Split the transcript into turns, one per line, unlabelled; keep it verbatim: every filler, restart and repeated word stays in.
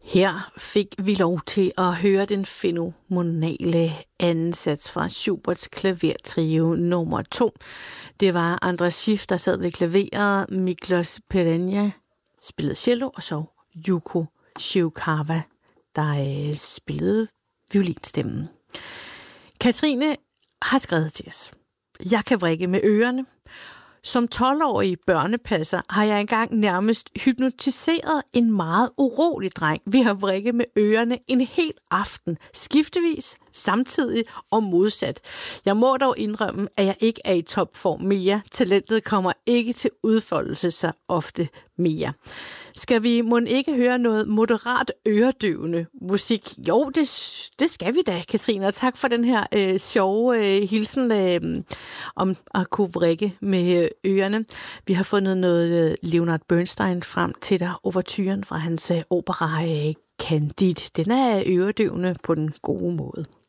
Her fik vi lov til at høre den fænomenale anden sats fra Schuberts klavertrio nummer to. Det var Andras Schiff, der sad ved klaveret, Miklos Perenja spillede cello, og så Yuko Shiokawa, der øh, spillede violinstemmen. Katrine har skrevet til os: Jeg kan vrikke med ørerne. Som tolv-årig børnepasser har jeg engang nærmest hypnotiseret en meget urolig dreng ved at vrikke med ørerne en hel aften, skiftevis, samtidig og modsat. Jeg må dog indrømme, at jeg ikke er i topform mere. Talentet kommer ikke til udfoldelse så ofte mere. Skal vi må ikke høre noget moderat øredøvende musik? Jo, det, det skal vi da, Katrine. Og tak for den her øh, sjove øh, hilsen øh, om at kunne vrikke med øh, ørerne. Vi har fundet noget øh, Leonard Bernstein frem til dig, overturen fra hans øh, opera øh, Candide. Den er øredøvende på den gode måde.